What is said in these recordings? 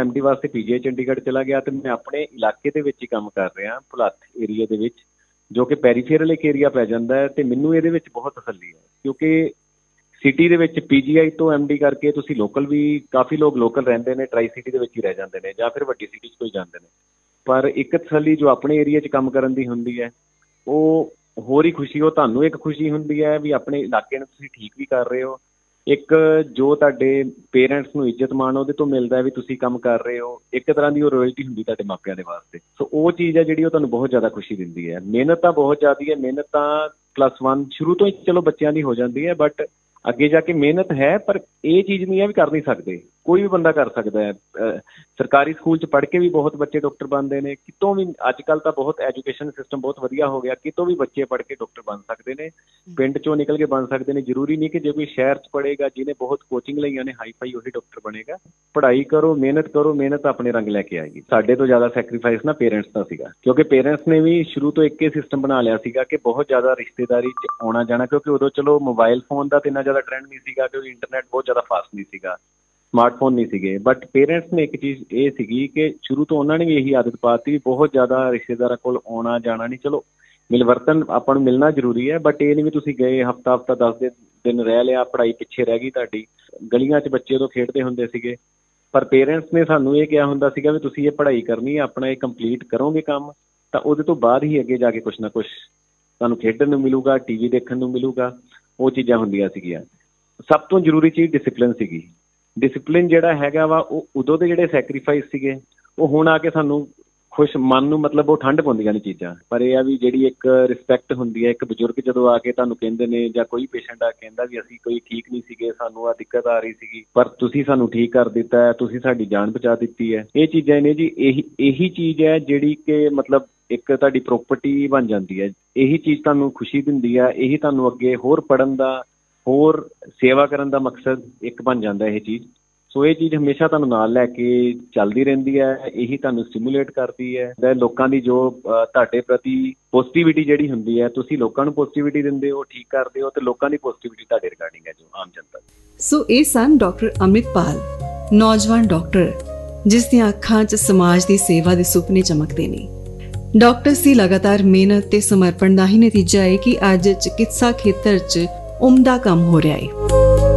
MD ਵਾਸਤੇ PGI Chandigarh ਚਲਾ ਗਿਆ ਤੇ ਮੈਂ ਆਪਣੇ ਇਲਾਕੇ ਦੇ ਵਿੱਚ ਹੀ ਕੰਮ ਕਰ ਰਿਹਾ, ਭੁਲੱਥ ਏਰੀਆ ਦੇ ਵਿੱਚ, ਜੋ ਕਿ ਪੈਰੀਫੇਰਲ ਇੱਕ ਏਰੀਆ ਪੈ ਜਾਂਦਾ ਹੈ। ਤੇ ਮੈਨੂੰ ਇਹਦੇ ਵਿੱਚ ਬਹੁਤ ਤਸੱਲੀ ਹੈ, ਕਿਉਂਕਿ ਸਿਟੀ ਦੇ ਵਿੱਚ PGI ਤੋਂ MD ਕਰਕੇ ਤੁਸੀਂ ਲੋਕਲ ਵੀ, ਕਾਫੀ ਲੋਕ ਲੋਕਲ ਰਹਿੰਦੇ ਨੇ, ਟਰਾਈ ਸਿਟੀ ਦੇ ਵਿੱਚ ਹੀ ਰਹਿ ਜਾਂਦੇ ਨੇ ਜਾਂ ਫਿਰ ਵੱਡੀ ਸਿਟੀ 'ਚ ਕੋਈ ਜਾਂਦੇ ਨੇ। ਪਰ ਇੱਕ ਤਸੱਲੀ ਜੋ ਆਪਣੇ ਏਰੀਆ 'ਚ ਕੰਮ ਕਰਨ ਦੀ ਹੁੰਦੀ ਹੈ, ਉਹ ਹੋਰ ਹੀ ਖੁਸ਼ੀ, ਉਹ ਤੁਹਾਨੂੰ ਇੱਕ ਖੁਸ਼ੀ ਹੁੰਦੀ ਹੈ ਵੀ ਆਪਣੇ ਇਲਾਕੇ ਨੂੰ ਤੁਸੀਂ ਠੀਕ ਵੀ ਕਰ ਰਹੇ ਹੋ। ਇੱਕ ਜੋ ਤੁਹਾਡੇ ਪੇਰੈਂਟਸ ਨੂੰ ਇੱਜ਼ਤ ਮਾਣ ਉਹਦੇ ਤੋਂ ਮਿਲਦਾ ਵੀ ਤੁਸੀਂ ਕੰਮ ਕਰ ਰਹੇ ਹੋ, ਇੱਕ ਤਰ੍ਹਾਂ ਦੀ ਉਹ ਰੋਇਲਟੀ ਹੁੰਦੀ ਤੁਹਾਡੇ ਮਾਪਿਆਂ ਦੇ ਵਾਸਤੇ। ਸੋ ਉਹ ਚੀਜ਼ ਹੈ ਜਿਹੜੀ ਉਹ ਤੁਹਾਨੂੰ ਬਹੁਤ ਜ਼ਿਆਦਾ ਖੁਸ਼ੀ ਦਿੰਦੀ ਹੈ। ਮਿਹਨਤ ਤਾਂ ਬਹੁਤ ਜ਼ਿਆਦਾ ਹੈ, ਮਿਹਨਤ ਤਾਂ +1 ਸ਼ੁਰੂ ਤੋਂ ਹੀ ਚਲੋ ਬੱਚਿਆਂ ਦੀ ਹੋ ਜਾਂਦੀ ਹੈ, ਬਟ ਅੱਗੇ ਜਾ ਕੇ ਮਿਹਨਤ ਹੈ। ਪਰ ਇਹ ਚੀਜ਼ ਨਹੀਂ ਹੈ ਵੀ ਕਰ ਨਹੀਂ ਸਕਦੇ, ਕੋਈ ਵੀ ਬੰਦਾ ਕਰ ਸਕਦਾ ਹੈ। ਸਰਕਾਰੀ ਸਕੂਲ 'ਚ ਪੜ੍ਹ ਕੇ ਵੀ ਬਹੁਤ ਬੱਚੇ ਡਾਕਟਰ ਬਣਦੇ ਨੇ, ਕਿਤੋਂ ਵੀ। ਅੱਜ ਕੱਲ੍ਹ ਤਾਂ ਬਹੁਤ ਐਜੂਕੇਸ਼ਨ ਸਿਸਟਮ ਬਹੁਤ ਵਧੀਆ ਹੋ ਗਿਆ, ਕਿਤੋਂ ਵੀ ਬੱਚੇ ਪੜ੍ਹ ਕੇ ਡਾਕਟਰ ਬਣ ਸਕਦੇ ਨੇ, ਪਿੰਡ 'ਚੋਂ ਨਿਕਲ ਕੇ ਬਣ ਸਕਦੇ ਨੇ। ਜ਼ਰੂਰੀ ਨਹੀਂ ਕਿ ਜੇ ਕੋਈ ਸ਼ਹਿਰ 'ਚ ਪੜ੍ਹੇਗਾ, ਜਿਹਨੇ ਬਹੁਤ ਕੋਚਿੰਗ ਲਈਆਂ ਨੇ ਹਾਈ ਫਾਈ, ਉਹੀ ਡਾਕਟਰ ਬਣੇਗਾ। ਪੜ੍ਹਾਈ ਕਰੋ, ਮਿਹਨਤ ਆਪਣੇ ਰੰਗ ਲੈ ਕੇ ਆਏਗੀ। ਸਾਡੇ ਤੋਂ ਜ਼ਿਆਦਾ ਸੈਕਰੀਫਾਈਸ ਨਾ ਪੇਰੈਂਟਸ ਦਾ ਸੀਗਾ, ਕਿਉਂਕਿ ਪੇਰੈਂਟਸ ਨੇ ਵੀ ਸ਼ੁਰੂ ਤੋਂ ਇੱਕ ਹੀ ਸਿਸਟਮ ਬਣਾ ਲਿਆ ਸੀਗਾ ਕਿ ਬਹੁਤ ਜ਼ਿਆਦਾ ਰਿਸ਼ਤੇਦਾਰੀ 'ਚ ਆਉਣਾ ਜਾਣਾ, ਕਿਉਂਕਿ ਉਦੋਂ ਚਲੋ ਮੋਬਾਈਲ ਫੋਨ ਦਾ ਤਾਂ ਇੰਨਾ ਜ਼ਿਆਦਾ ਟਰੈਂਡ ਨਹੀਂ ਸੀਗਾ, ਕਿਉਂਕਿ ਇੰਟਰਨੈਟ ਬਹੁਤ ਜ਼ਿਆਦਾ ਫਾਸਟ ਨਹੀਂ ਸੀਗਾ, ਸਮਾਰਟਫੋਨ ਨਹੀਂ ਸੀਗੇ। ਬਟ ਪੇਰੈਂਟਸ ਨੇ ਇੱਕ ਚੀਜ਼ ਇਹ ਸੀਗੀ ਕਿ ਸ਼ੁਰੂ ਤੋਂ ਉਹਨਾਂ ਨੇ ਵੀ ਇਹੀ ਆਦਤ ਪਾ ਦਿੱਤੀ, ਬਹੁਤ ਜ਼ਿਆਦਾ ਰਿਸ਼ਤੇਦਾਰਾਂ ਕੋਲ ਆਉਣਾ ਜਾਣਾ ਨਹੀਂ। ਚਲੋ ਮਿਲਵਰਤਨ ਆਪਾਂ ਨੂੰ ਮਿਲਣਾ ਜ਼ਰੂਰੀ ਹੈ, ਬਟ ਇਹ ਨਹੀਂ ਵੀ ਤੁਸੀਂ ਗਏ ਹਫ਼ਤਾ 10 ਦਿਨ ਰਹਿ ਲਿਆ, ਪੜ੍ਹਾਈ ਪਿੱਛੇ ਰਹਿ ਗਈ ਤੁਹਾਡੀ। ਗਲੀਆਂ 'ਚ ਬੱਚੇ ਉਦੋਂ ਖੇਡਦੇ ਹੁੰਦੇ ਸੀਗੇ, ਪਰ ਪੇਰੈਂਟਸ ਨੇ ਸਾਨੂੰ ਇਹ ਕਿਹਾ ਹੁੰਦਾ ਸੀਗਾ ਵੀ ਤੁਸੀਂ ਇਹ ਪੜ੍ਹਾਈ ਕਰਨੀ ਹੈ, ਆਪਣਾ ਇਹ ਕੰਪਲੀਟ ਕਰੋਗੇ ਕੰਮ, ਤਾਂ ਉਹਦੇ ਤੋਂ ਬਾਅਦ ਹੀ ਅੱਗੇ ਜਾ ਕੇ ਕੁਛ ਨਾ ਕੁਛ ਤੁਹਾਨੂੰ ਖੇਡਣ ਨੂੰ ਮਿਲੂਗਾ, TV ਦੇਖਣ ਨੂੰ ਮਿਲੂਗਾ। ਉਹ ਚੀਜ਼ਾਂ ਹੁੰਦੀਆਂ ਸੀਗੀਆਂ। ਸਭ ਤੋਂ ਜ਼ਰੂਰੀ ਚੀਜ਼ ਡਿਸਿਪਲਿਨ ਸੀਗੀ। ਡਿਸਿਪਲਿਨ ਜਿਹੜਾ ਹੈਗਾ ਵਾ, ਉਹ ਉਦੋਂ ਦੇ ਜਿਹੜੇ ਸੈਕਰੀਫਾਈਸ ਸੀਗੇ, ਉਹ ਹੁਣ ਆ ਕੇ ਸਾਨੂੰ ਖੁਸ਼ ਮਨ ਨੂੰ, ਮਤਲਬ ਉਹ ਠੰਡ ਪਾਉਂਦੀਆਂ ਨੇ ਚੀਜ਼ਾਂ। ਪਰ ਇਹ ਆ ਵੀ ਜਿਹੜੀ ਇੱਕ ਰਿਸਪੈਕਟ ਹੁੰਦੀ ਹੈ, ਇੱਕ ਬਜ਼ੁਰਗ ਜਦੋਂ ਆ ਕੇ ਤੁਹਾਨੂੰ ਕਹਿੰਦੇ ਨੇ, ਜਾਂ ਕੋਈ ਪੇਸ਼ੈਂਟ ਆ ਕੇ ਕਹਿੰਦਾ ਵੀ ਅਸੀਂ ਕੋਈ ਠੀਕ ਨਹੀਂ ਸੀਗੇ, ਸਾਨੂੰ ਆਹ ਦਿੱਕਤ ਆ ਰਹੀ ਸੀਗੀ, ਪਰ ਤੁਸੀਂ ਸਾਨੂੰ ਠੀਕ ਕਰ ਦਿੱਤਾ ਹੈ, ਤੁਸੀਂ ਸਾਡੀ ਜਾਨ ਬਚਾ ਦਿੱਤੀ ਹੈ। ਇਹ ਚੀਜ਼ਾਂ ਨੇ ਜੀ, ਇਹੀ ਚੀਜ਼ ਹੈ ਜਿਹੜੀ ਕਿ ਮਤਲਬ ਇੱਕ ਤੁਹਾਡੀ ਪ੍ਰੋਪਰਟੀ ਬਣ ਜਾਂਦੀ ਹੈ। ਇਹੀ ਚੀਜ਼ ਤੁਹਾਨੂੰ ਖੁਸ਼ੀ ਦਿੰਦੀ ਹੈ, ਇਹੀ ਤੁਹਾਨੂੰ ਅੱਗੇ ਹੋਰ ਪੜ੍ਹਨ ਦਾ, ਹੋਰ ਸੇਵਾ ਕਰਨ ਦਾ ਮਕਸਦ ਇੱਕ ਬਣ ਜਾਂਦਾ ਇਹ ਚੀਜ਼। ਸੋ ਇਹ ਚੀਜ਼ ਹਮੇਸ਼ਾ ਤੁਹਾਨੂੰ ਨਾਲ ਲੈ ਕੇ ਚੱਲਦੀ ਰਹਿੰਦੀ ਹੈ, ਇਹੀ ਤੁਹਾਨੂੰ ਸਟਿਮੂਲੇਟ ਕਰਦੀ ਹੈ। ਲੋਕਾਂ ਦੀ ਜੋ ਤੁਹਾਡੇ ਪ੍ਰਤੀ ਪੋਜ਼ੀਟਿਵਿਟੀ ਜਿਹੜੀ ਹੁੰਦੀ ਹੈ, ਤੁਸੀਂ ਲੋਕਾਂ ਨੂੰ ਪੋਜ਼ੀਟਿਵਿਟੀ ਦਿੰਦੇ ਹੋ, ਠੀਕ ਕਰਦੇ ਹੋ, ਤੇ ਲੋਕਾਂ ਦੀ ਪੋਜ਼ੀਟਿਵਿਟੀ ਤੁਹਾਡੇ ਰਿਗਾਰਡਿੰਗ ਹੈ ਜੋ ਆਮ ਜਨਤਾ। ਸੋ ਇਹ ਸਨ ਡਾਕਟਰ ਅੰਮ੍ਰਿਤਪਾਲ, ਨੌਜਵਾਨ ਡਾਕਟਰ ਜਿਸ ਦੀਆਂ ਅੱਖਾਂ 'ਚ ਸਮਾਜ ਦੀ ਸੇਵਾ ਦੇ ਸੁਪਨੇ ਚਮਕਦੇ ਨੇ। ਡਾਕਟਰਸ ਦੀ ਲਗਾਤਾਰ ਮਿਹਨਤ ਤੇ ਸਮਰਪਣ ਦਾ ਹੀ ਨਤੀਜਾ ਹੈ ਕਿ ਅੱਜ ਚਿਕਿਤਸਾ ਖੇਤਰ 'ਚ ਉਮਦਾ ਕੰਮ ਹੋ ਰਿਹਾ ਹੈ।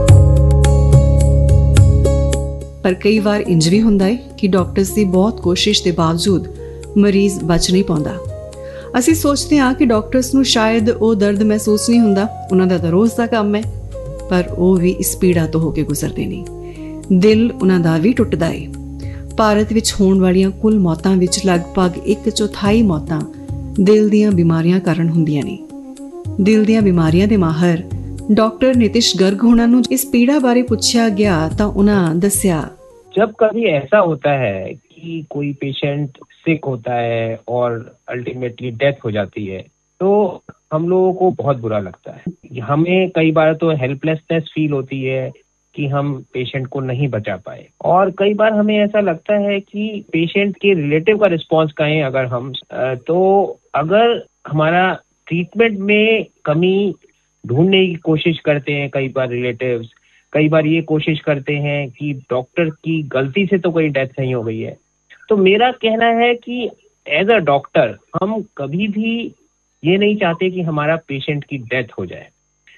ਪਰ ਕਈ ਵਾਰ ਇੰਜ ਵੀ ਹੁੰਦਾ ਹੈ ਕਿ ਡਾਕਟਰਸ ਦੀ ਬਹੁਤ ਕੋਸ਼ਿਸ਼ ਦੇ ਬਾਵਜੂਦ ਮਰੀਜ਼ ਬਚ ਨਹੀਂ ਪਾਉਂਦਾ। ਅਸੀਂ ਸੋਚਦੇ ਹਾਂ ਕਿ ਡਾਕਟਰਸ ਨੂੰ ਸ਼ਾਇਦ ਉਹ ਦਰਦ ਮਹਿਸੂਸ ਨਹੀਂ ਹੁੰਦਾ, ਉਹਨਾਂ ਦਾ ਤਾਂ ਰੋਜ਼ ਦਾ ਕੰਮ ਹੈ, ਪਰ ਉਹ ਵੀ ਇਸ ਪੀੜਾ ਤੋਂ ਹੋ ਕੇ ਗੁਜ਼ਰਦੇ ਨੇ। ਦਿਲ ਉਹਨਾਂ ਦਾ ਵੀ ਟੁੱਟਦਾ ਹੈ। ਭਾਰਤ ਵਿੱਚ ਹੋਣ ਵਾਲੀਆਂ ਕੁੱਲ ਮੌਤਾਂ ਵਿੱਚ ਲਗਭਗ 1/4 ਮੌਤਾਂ ਦਿਲ ਦੀਆਂ ਬਿਮਾਰੀਆਂ ਕਾਰਨ ਹੁੰਦੀਆਂ ਨੇ। ਦਿਲ ਦੀਆਂ ਬਿਮਾਰੀਆਂ ਦੇ ਮਾਹਰ ਡਾਕਟਰ ਨਿਤਿਸ਼ गर्ग होना ਨੂੰ इस पीड़ा बारे पूछा गया तो उन्हें दस्या, जब कभी ऐसा होता है कि कोई पेशेंट सिक होता है और अल्टीमेटली डेथ हो जाती है, तो हम लोगों को बहुत बुरा लगता है। हमें कई बार तो हेल्पलेसनेस फील होती है कि हम पेशेंट को नहीं बचा पाए, और कई बार हमें ऐसा लगता है कि पेशेंट के रिलेटिव का रिस्पॉन्स कहें अगर हम, तो अगर हमारा ट्रीटमेंट में कमी ढूंढने की कोशिश करते हैं कई बार रिलेटिव्स, कई बार ये कोशिश करते हैं कि डॉक्टर की गलती से तो कोई डेथ नहीं हो गई है। तो मेरा कहना है कि एज अ डॉक्टर हम कभी भी ये नहीं चाहते कि हमारा पेशेंट की डेथ हो जाए,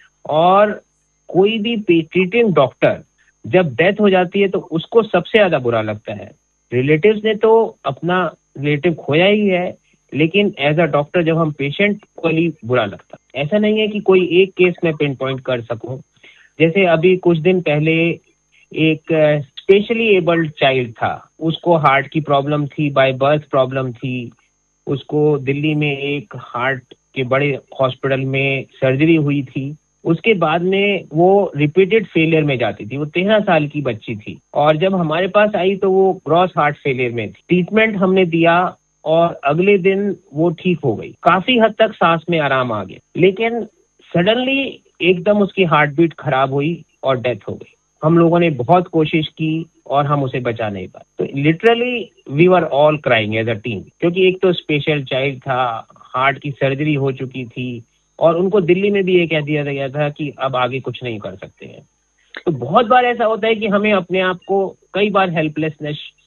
और कोई भी ट्रीटिंग डॉक्टर जब डेथ हो जाती है तो उसको सबसे ज्यादा बुरा लगता है। रिलेटिव्स ने तो अपना रिलेटिव खोया ही है, लेकिन एज अ डॉक्टर जब हम पेशेंट को ही बुरा लगता। ऐसा नहीं है कि कोई एक केस में पिन पॉइंट कर सकूं। जैसे अभी कुछ दिन पहले एक स्पेशली एबल्ड चाइल्ड था, उसको हार्ट की प्रॉब्लम थी, बाय बर्थ प्रॉब्लम थी, उसको दिल्ली में एक हार्ट के बड़े हॉस्पिटल में सर्जरी हुई थी। उसके बाद में वो रिपीटेड फेलियर में जाती थी। वो 13 साल की बच्ची थी, और जब हमारे पास आई तो वो ग्रॉस हार्ट फेलियर में थी। ट्रीटमेंट हमने दिया और अगले दिन वो ठीक हो गई, काफी हद तक सांस में आराम आ गया, लेकिन सडनली एकदम उसकी हार्ट बीट खराब हुई और डेथ हो गई। हम लोगों ने बहुत कोशिश की और हम उसे बचा नहीं पाए। तो literally we were all crying as a team, क्योंकि एक तो स्पेशल चाइल्ड था, हार्ट की सर्जरी हो चुकी थी, और उनको दिल्ली में भी ये कह दिया गया था कि अब आगे कुछ नहीं कर सकते हैं। तो बहुत बार ऐसा होता है कि हमें अपने आप को कई बार हेल्पलेसनेस